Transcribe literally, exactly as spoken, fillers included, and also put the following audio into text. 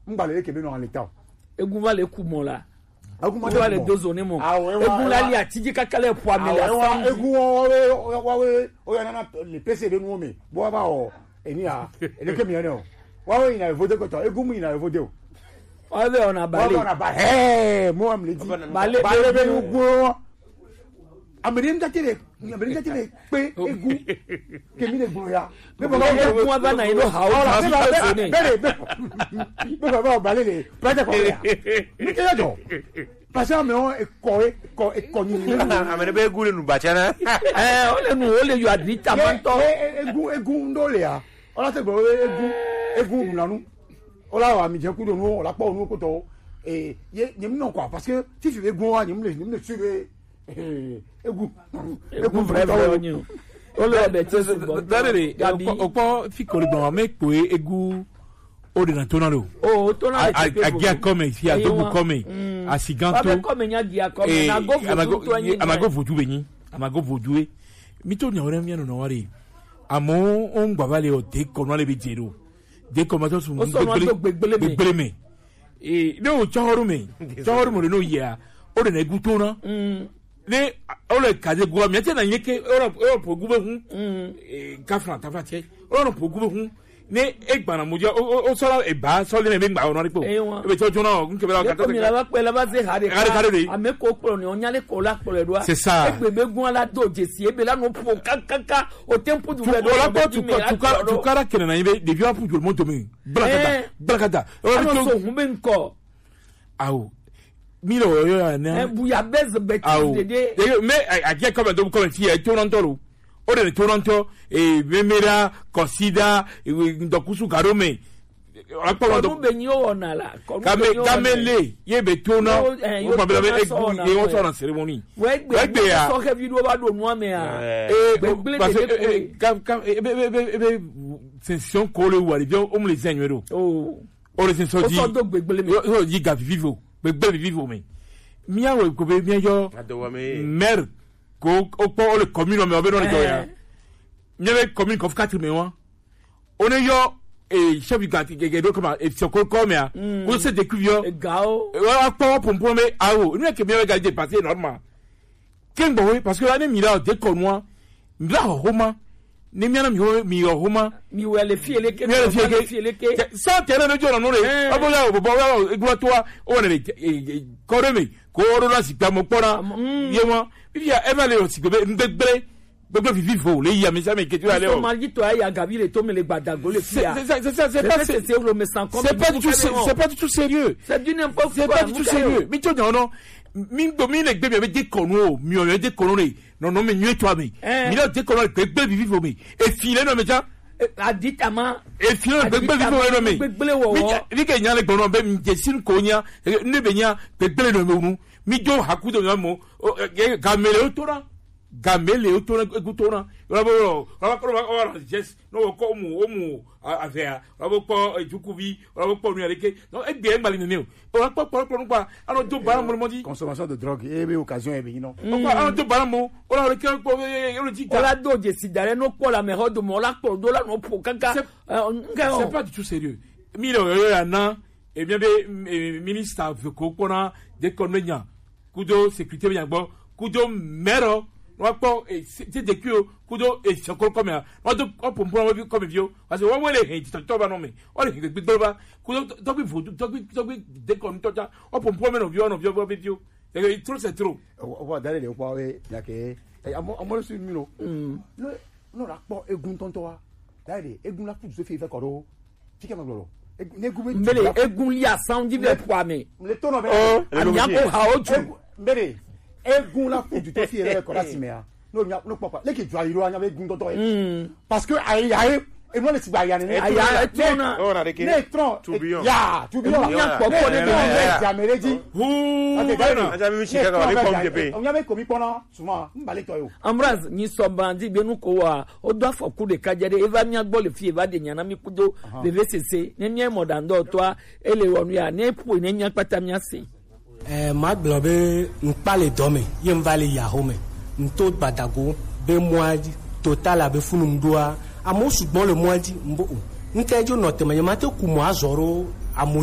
m'balé que bien dans l'état egun va le kumo la egun va le dozo ni mo egun la li atiji kakale po amele afa egun wa wa o ya na le P C de nous me bo ba o eni a ele ke mi ene o wa o ina voter ko to egun mi ina voter o wa be ona balé ona ba eh mo am le di balé balé be nu gbo ameri nda tele ameri nda tele pe egun ke mi le gbo ya be bo egun wa ba na ino ha o be be be be ba balé le prete ko ya mi ke yo parce que mais on est quoi quoi connu amene be egun le nu ba chana eh o le nu o le yo adita manto egun egun ndo le ya ola te gbo egun egun nanu ola wa mi je ku do nu ola po nu ko to eh ye nyem non quoi parce que si tu egun wa nyem le nyem le tuer eh egun egun vraiment ni o le be te so bo dare opo fi ko le bon me po egun o de na tonalo o tonalo a gia come si a dobu come a siganto ba come nya gia come na go fu to amago vodu benyi amago vodu mi to nya ore mi no wari amo on gbabale o de ko no le be jero de ko ma to sun gbegbele gbegbele me e no choru me choru mo no ya o de na eguto na ne o le kaje gwa mi ate na yeke o o pogube hu e kafran tafache o no pogube hu ne egbana moja o so e ba so le me gba o no ripo e be to jona o nke be la kata mi la ba pe la ba se hare ame ko pro ni onya le ko la pro le do c'est ça egbe be gun ala doje si ebe la no po kakaka o tempo du le do la ko tu tu ka tu kara kene na ibe de via pour le monde me blakada blakada o so hu be nko awo mi lo yo na e bu ya bez be ti de me a get come do come ti e to non toro o de Toronto e memera consider ndokusu karome akpolo do benyi o na la kame kamele ye betona o ma bela e e o so na ceremony we gbe ya so ke video ba do nu ame a e parce que kam kam e be sensation ko le wari bien o mo le zenwero o o le sensation di o so do gbegbele me o yi ga vivo gbegbele vivo me mi awo ko be mi yo mer ko opo le commune me obeno le doya nyebe commune ko quatre me wa one yo e chef du gati gegedo comme e soko comme ya ko se découvrir gao wa po pompo me awo ni ke me ga dépasser normal ken bo parce que l'année mila de ko moi mila homa ni mi na mi ho mi homa mi wele fi ele ke fi ele ke ça terrain de jona no le abo ya bo bo egwa to o ne ko re me ko ro la si tamo pora yema bia evale o si gbe ngbegbere gbogbo vivi fo le ya mi sa me ketu ale o so mari to ya gabi le to me le gbadago le fia c'est c'est c'est pas c'est c'est le me sans comme c'est pas du tout c'est pas du tout sérieux c'est du n'importe quoi c'est pas du tout sérieux mi to non mi domine gbe mi de kono mi o de kono re non non me nyu to ami mi lo de kono gbe vivi fo mi e file no me ja aditama e file gbe vivi fo no me mi ke nya le gbono be mi je sin ko nya ne be nya gbe le no mu mi jo hakudo no mo gamele otora gamele otora egutora rabo rabo ko ora yes no ko mu o mu afia rabo ko ejukuvi rabo ko nu areke no e bien gbali ne o rabo ko ko pa ano do bara mo mo di consommation de drogue e be occasion e be non ko ano do bara mo ora areke ko e di ola doje sidare no ko la mero do mo la ko do la no po kaka c'est pas du tout sérieux mi lo yo na e bien be ministre ko ko na de konnya kudo sécurité bien bon kudo mero wa po ti de ku kudo e sokol comme ya wa do opon po bi comme bio parce que wa wele he ti to ba no me o le gbe gbe ba kudo to bi fodu to bi to bi de kon to ja opon po me no bio no bio bio bio e trop c'est trop o wa dale le kwa we ya ke e amo amo su mi no no no la po egun tonto wa dale egun la fu so fi fe ko ro ti ke ma gboro mbele egun li asan di be po ame le tono be anya ko ha oju mbele egun la fu du to fi ere ko la si me a no no papa le ke ju ayiro anya egun to to e parce que ayi ayi e no le ti gba ya ni aya tona ora de ke ne tron ya tu bi ya popo ne de jamereji hu aja mi chika ka le pom de pe onya be ko mi pona suma mbale to yo amraz ni so bandi be nu ko wa o do afoku de kajere eva mi agbo le fi eva de nyana mi kudo be vesese ne nye modando to ele wonu ya ne po ne nya pata mi ase eh ma gbo be npa le do me ye mva le ya ho me nto badago be moadi total abe funu mdoa amo sugbon le moadi mbo nkejo no te me ma te ku mo azoro amo